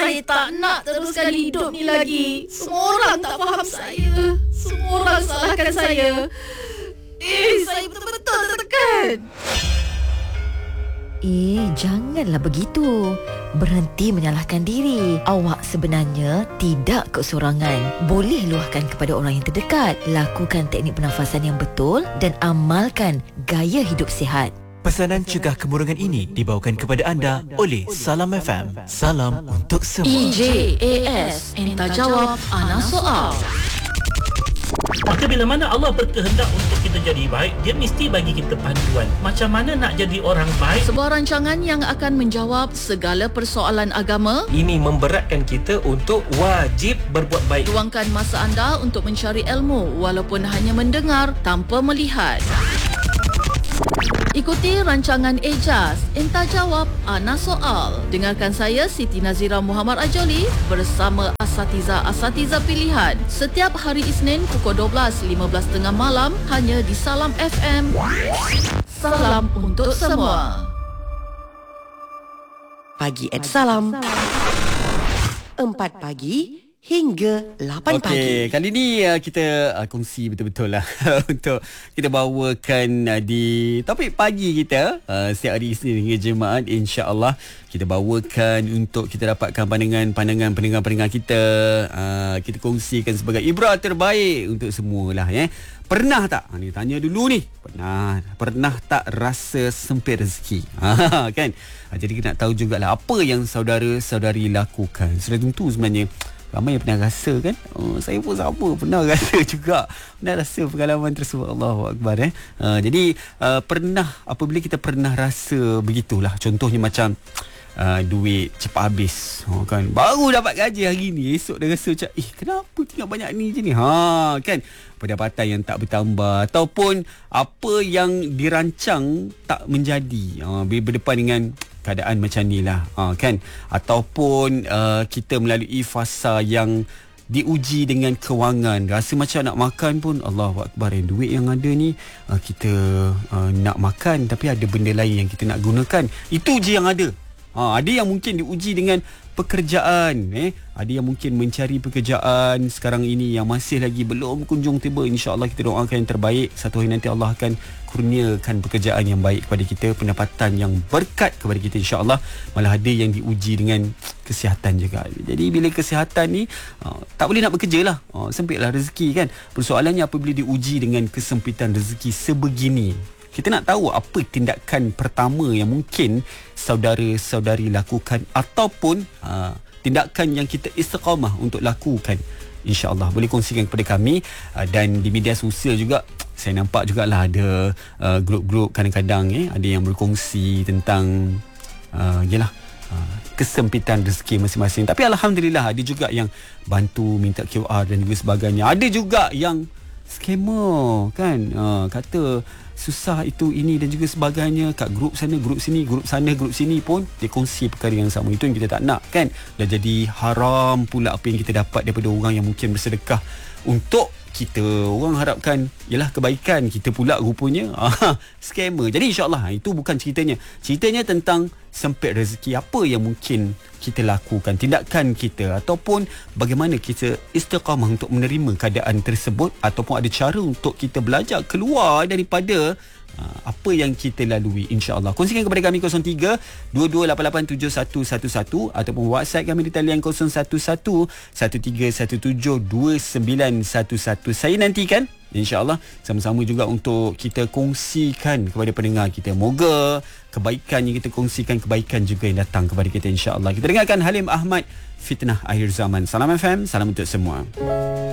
Saya tak nak teruskan hidup ni lagi. Semua orang tak faham saya. Semua orang salahkan saya. Saya betul-betul tertekan. Janganlah begitu. Berhenti menyalahkan diri. Awak sebenarnya tidak kesorangan. Boleh luahkan kepada orang yang terdekat. Lakukan teknik pernafasan yang betul dan amalkan gaya hidup sihat. Pesanan cegah kemurungan ini dibawakan kepada anda oleh Salam FM. Salam untuk semua. EJAS, Entah Jawab Ana Soal. Maka bila mana Allah berkehendak untuk kita jadi baik, Dia mesti bagi kita panduan macam mana nak jadi orang baik. Sebuah rancangan yang akan menjawab segala persoalan agama. Ini memberatkan kita untuk wajib berbuat baik. Luangkan masa anda untuk mencari ilmu walaupun hanya mendengar tanpa melihat. Ikuti rancangan EJAS, Entah Jawab Ana Soal. Dengarkan saya Siti Nazira Muhammad Ajoli bersama asatiza pilihan setiap hari Isnin pukul 12.15 malam hanya di Salam FM. Salam untuk semua. Pagi at Salam. 4 pagi hingga 8 pagi. Okey, kali ni kita kongsi betul-betul lah untuk kita bawakan di topik pagi kita setiap hari Isnin hingga Jumaat, insya-Allah kita bawakan untuk kita dapatkan pandangan pendengar-pendengar kita. Kita kongsikan sebagai ibrah terbaik untuk semualah ya. Pernah tak? Ni tanya dulu ni. Pernah tak rasa sempit rezeki? Kan? Jadi kita nak tahu jugalah apa yang saudara-saudari lakukan. Sudah tentu sebenarnya ramai yang pernah rasa kan. Saya pun sama pernah rasa juga. Pernah rasa pengalaman tersebut. Allahu Akbar Jadi pernah, apabila kita pernah rasa begitulah, contohnya macam duit cepat habis kan, baru dapat gaji hari ni, esok dah rasa macam kenapa tinggal banyak ni je ni kan, pendapatan yang tak bertambah ataupun apa yang dirancang tak menjadi bila berdepan dengan keadaan macam ni lah kan, ataupun kita melalui fasa yang diuji dengan kewangan, rasa macam nak makan pun Allahu Akbar, duit yang ada ni kita nak makan tapi ada benda lain yang kita nak gunakan, itu je yang ada. Ada yang mungkin diuji dengan pekerjaan, ada yang mungkin mencari pekerjaan sekarang ini yang masih lagi belum kunjung tiba. InsyaAllah kita doakan yang terbaik, satu hari nanti Allah akan kurniakan pekerjaan yang baik kepada kita, pendapatan yang berkat kepada kita insyaAllah. Malah ada yang diuji dengan kesihatan juga. Jadi bila kesihatan ni tak boleh nak bekerja lah, sempitlah rezeki kan. Persoalannya apabila diuji dengan kesempitan rezeki sebegini, kita nak tahu apa tindakan pertama yang mungkin saudara-saudari lakukan ataupun tindakan yang kita istiqamah untuk lakukan. InsyaAllah boleh kongsikan kepada kami. Dan di media sosial juga saya nampak jugalah ada grup-grup kadang-kadang ada yang berkongsi tentang kesempitan rezeki masing-masing. Tapi Alhamdulillah ada juga yang bantu minta QR dan juga sebagainya. Ada juga yang scammer kan, kata susah itu ini dan juga sebagainya, kat grup sana, grup sini, grup sana, grup sini pun dia kongsi perkara yang sama. Itu yang kita tak nak kan. Dah jadi haram pula apa yang kita dapat daripada orang yang mungkin bersedekah untuk kita. Orang harapkan ialah kebaikan, kita pula rupanya scammer. Jadi insyaAllah itu bukan ceritanya. Ceritanya tentang sempit rezeki, apa yang mungkin kita lakukan, tindakan kita, ataupun bagaimana kita istiqamah untuk menerima keadaan tersebut, ataupun ada cara untuk kita belajar keluar daripada apa yang kita lalui insyaAllah. Kongsikan kepada kami 03-2288-7111 ataupun WhatsApp kami di talian 0113172911. Saya nantikan insyaAllah sama-sama juga untuk kita kongsikan kepada pendengar kita. Moga kebaikan yang kita kongsikan, kebaikan juga yang datang kepada kita insyaAllah. Kita dengarkan Halim Ahmad, Fitnah Akhir Zaman. Salam FM, salam untuk semua.